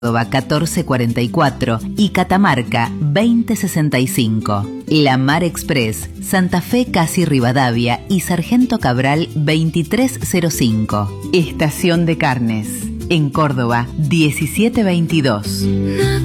Córdoba 1444 y Catamarca 2065. La Mar Express, Santa Fe Casi Rivadavia y Sargento Cabral 2305. Estación de Carnes, en Córdoba 1722.